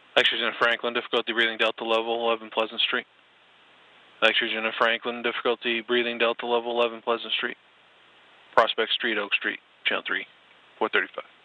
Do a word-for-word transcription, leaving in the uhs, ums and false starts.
Extrusion Franklin, difficulty breathing Delta level, eleven Pleasant Street. Extrusion Franklin, difficulty breathing Delta level, eleven Pleasant Street. Prospect Street, Oak Street, channel three, four thirty-five.